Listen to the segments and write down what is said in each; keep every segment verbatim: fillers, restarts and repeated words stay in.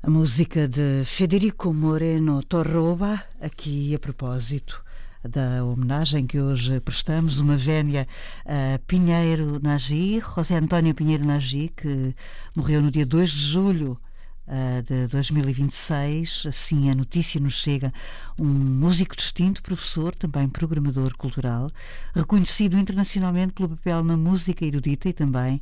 A música de Federico Moreno Torroba, aqui a propósito da homenagem que hoje prestamos, uma vénia a Pinheiro Nagy, José António Pinheiro Nagy, que morreu no dia dois de julho uh, de dois mil e vinte e seis. Assim a notícia nos chega. Um músico distinto, professor, também programador cultural, reconhecido internacionalmente pelo papel na música erudita e também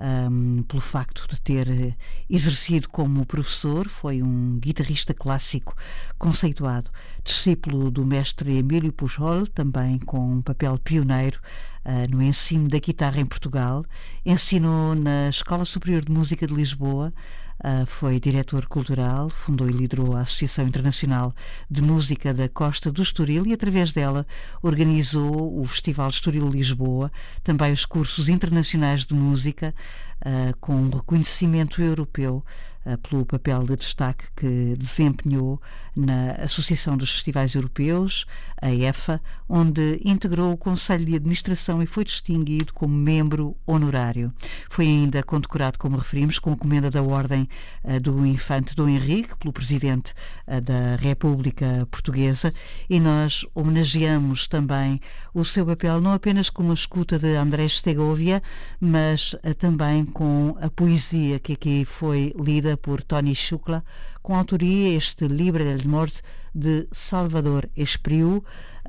Um, pelo facto de ter exercido como professor. Foi um guitarrista clássico conceituado, discípulo do mestre Emílio Pujol, também com um papel pioneiro uh, no ensino da guitarra em Portugal. Ensinou na Escola Superior de Música de Lisboa, uh, foi diretor cultural, fundou e liderou a Associação Internacional de Música da Costa do Estoril e, através dela, organizou o Festival Estoril-Lisboa, também os cursos internacionais de música, Uh, com um reconhecimento europeu uh, pelo papel de destaque que desempenhou na Associação dos Festivais Europeus, a E F A, onde integrou o Conselho de Administração e foi distinguido como membro honorário. Foi ainda condecorado, como referimos, com a comenda da Ordem uh, do Infante Dom Henrique pelo Presidente uh, da República Portuguesa, e nós homenageamos também o seu papel não apenas como a escuta de Andrés Segovia, mas uh, também com a poesia que aqui foi lida por Toni Xuclà, com autoria este Llibre dels Morts de Salvador Espriu, uh,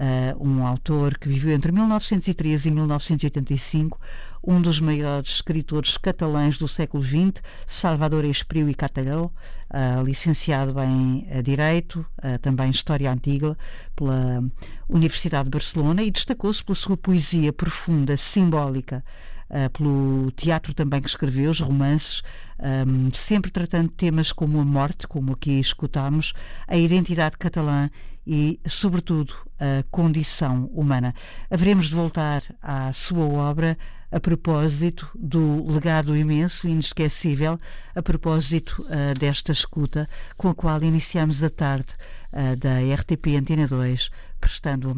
um autor que viveu entre mil novecentos e treze e mil novecentos e oitenta e cinco, um dos maiores escritores catalães do século vinte, Salvador Espriu e Cataló, uh, licenciado em uh, Direito, uh, também História Antiga, pela Universidade de Barcelona, e destacou-se pela sua poesia profunda, simbólica, Uh, pelo teatro também que escreveu, os romances, um, sempre tratando temas como a morte, como aqui escutámos, a identidade catalã e, sobretudo, a condição humana. Haveremos de voltar à sua obra a propósito do legado imenso e inesquecível, a propósito uh, desta escuta com a qual iniciamos a tarde uh, da R T P Antena dois, prestando